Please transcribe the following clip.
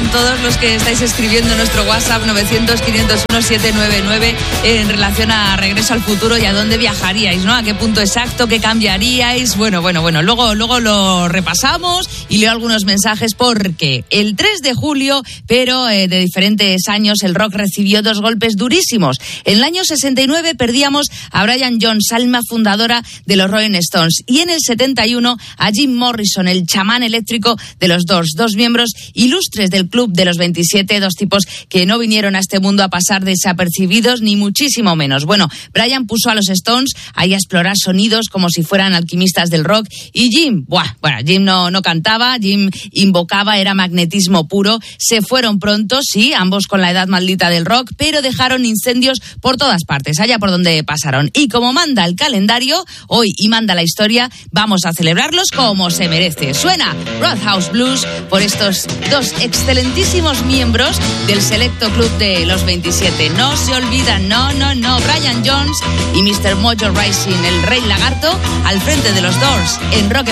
con todos los que estáis escribiendo en nuestro WhatsApp 900-501-799 en relación a Regreso al Futuro y a dónde viajaríais, ¿no? A qué punto exacto, qué cambiaríais. Bueno, luego lo repasamos y leo algunos mensajes porque el 3 de julio, pero de diferentes años, el rock recibió dos golpes durísimos. En el año 69 perdíamos a Brian Jones, alma fundadora de los Rolling Stones, y en el 71 a Jim Morrison, el chamán eléctrico de los Doors, dos miembros ilustres del Club de los 27, dos tipos que no vinieron a este mundo a pasar desapercibidos ni muchísimo menos. Bueno, Brian puso a los Stones ahí a explorar sonidos como si fueran alquimistas del rock, y Jim, Jim no cantaba, Jim invocaba, era magnetismo puro. Se fueron pronto, sí, ambos con la edad maldita del rock, pero dejaron incendios por todas partes, allá por donde pasaron. Y como manda el calendario hoy y manda la historia, vamos a celebrarlos como se merece. Suena Roadhouse Blues por estos dos excelentísimos miembros del selecto club de los 27. No se olvidan, no, Brian Jones y Mr. Mojo Rising, el Rey Lagarto, al frente de los Doors en Rock